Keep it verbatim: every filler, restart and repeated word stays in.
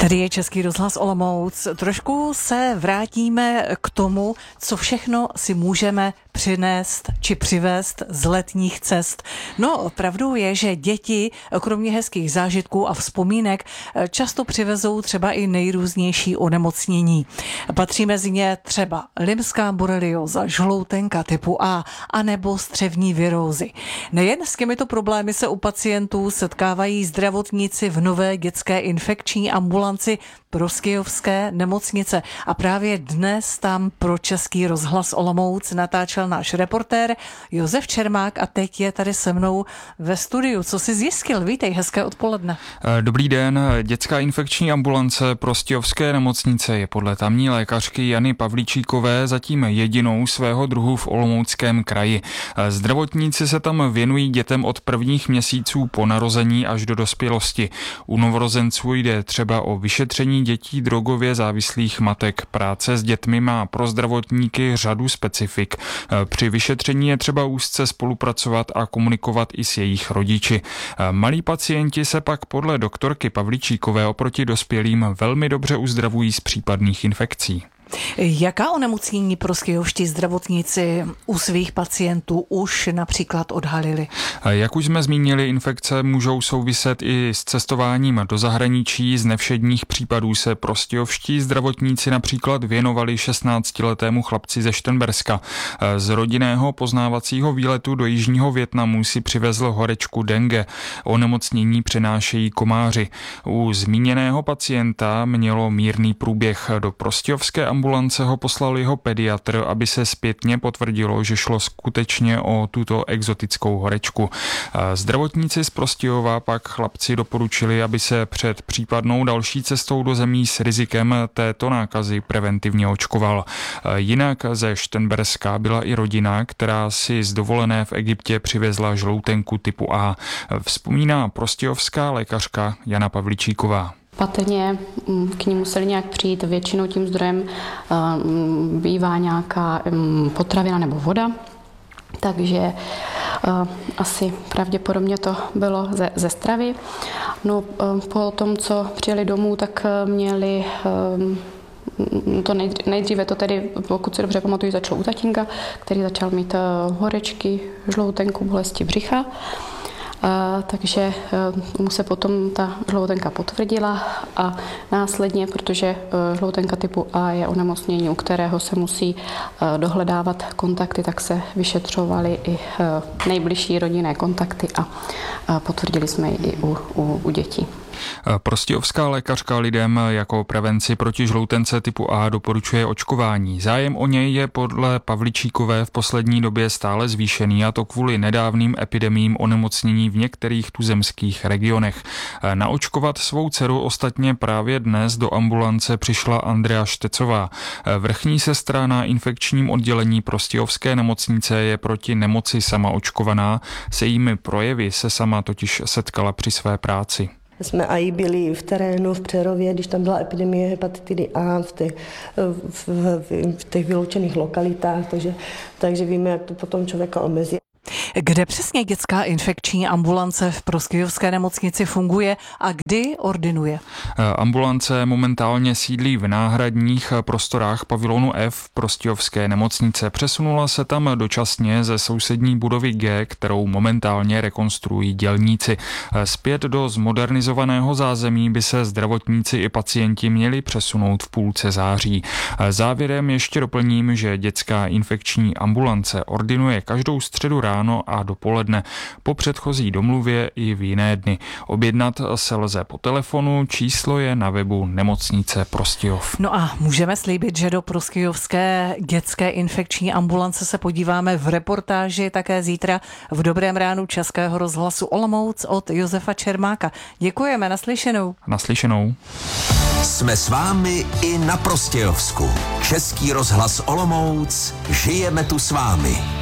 Tady je Český rozhlas Olomouc. Trošku se vrátíme k tomu, co všechno si můžeme přinést či přivést z letních cest. No, pravdou je, že děti, kromě hezkých zážitků a vzpomínek, často přivezou třeba i nejrůznější onemocnění. Patří mezi ně třeba limská borelioza, žloutenka typu A, anebo střevní virózy. Nejen s těmito problémy se u pacientů setkávají zdravotníci v nové dětské infekční ambulanci Prostějovské nemocnice. A právě dnes tam pro Český rozhlas Olomouc natáčel náš reportér Josef Čermák a teď je tady se mnou ve studiu. Co jsi zjistil? Vítej, hezké odpoledne. Dobrý den. Dětská infekční ambulance Prostějovské nemocnice je podle tamní lékařky Jany Pavlíčíkové zatím jedinou svého druhu v Olomouckém kraji. Zdravotníci se tam věnují dětem od prvních měsíců po narození až do dospělosti. U novorozenců jde třeba o vyšetření dětí drogově závislých matek. Práce s dětmi má pro zdravotníky řadu specifik. Při vyšetření je třeba úzce spolupracovat a komunikovat i s jejich rodiči. Malí pacienti se pak podle doktorky Pavlíčíkové oproti dospělým velmi dobře uzdravují z případných infekcí. Jaká onemocnění prostějovští zdravotníci u svých pacientů už například odhalili? Jak už jsme zmínili, infekce můžou souviset i s cestováním do zahraničí. Z nevšedních případů se prostějovští zdravotníci například věnovali šestnáctiletému chlapci ze Šternberska. Z rodinného poznávacího výletu do jižního Vietnamu si přivezl horečku dengue. Onemocnění přenášejí komáři. U zmíněného pacienta mělo mírný průběh. Do prostějovské ambulance ho poslal jeho pediatr, aby se zpětně potvrdilo, že šlo skutečně o tuto exotickou horečku. Zdravotníci z Prostějova pak chlapci doporučili, aby se před případnou další cestou do zemí s rizikem této nákazy preventivně očkoval. Jinak ze Šternberska byla i rodina, která si z dovolené v Egyptě přivezla žloutenku typu A. Vzpomíná prostějovská lékařka Jana Pavlíčíková. Patrně k ní museli nějak přijít, většinou tím zdrojem bývá nějaká potravina nebo voda, takže asi pravděpodobně to bylo ze, ze stravy. No, po tom, co přijeli domů, tak měli to nejdříve to tedy, pokud se dobře pamatuju, začalo u tatínka, který začal mít horečky, žloutenku, bolesti břicha. Uh, takže uh, mu se potom ta žloutenka potvrdila a následně, protože uh, žloutenka typu A je onemocnění, u kterého se musí uh, dohledávat kontakty, tak se vyšetřovaly i uh, nejbližší rodinné kontakty a uh, potvrdili jsme ji i u, u, u dětí. Prostějovská lékařka lidem jako prevenci proti žloutence typu A doporučuje očkování. Zájem o něj je podle Pavlíčíkové v poslední době stále zvýšený, a to kvůli nedávným epidemiím onemocnění v některých tuzemských regionech. Naočkovat svou dceru ostatně právě dnes do ambulance přišla Andrea Štecová. Vrchní sestra na infekčním oddělení Prostějovské nemocnice je proti nemoci sama očkovaná. Se jejími projevy se sama totiž setkala při své práci. Jsme i byli v terénu v Přerově, když tam byla epidemie hepatitidy A v těch, v, v, v těch vyloučených lokalitách, takže, takže víme, jak to potom člověka omezí. Kde přesně dětská infekční ambulance v Prostějovské nemocnici funguje a kdy ordinuje? Ambulance momentálně sídlí v náhradních prostorách pavilonu F Prostějovské nemocnice. Přesunula se tam dočasně ze sousední budovy G, kterou momentálně rekonstruují dělníci. Zpět do zmodernizovaného zázemí by se zdravotníci i pacienti měli přesunout v půlce září. Závěrem ještě doplním, že dětská infekční ambulance ordinuje každou středu ráno a dopoledne, po předchozí domluvě i v jiné dny. Objednat se lze po telefonu, číslo je na webu nemocnice Prostějov. No a můžeme slíbit, že do Prostějovské dětské infekční ambulance se podíváme v reportáži také zítra v Dobrém ránu Českého rozhlasu Olomouc od Josefa Čermáka. Děkujeme, naslyšenou. Naslyšenou. Jsme s vámi i na Prostějovsku. Český rozhlas Olomouc, žijeme tu s vámi.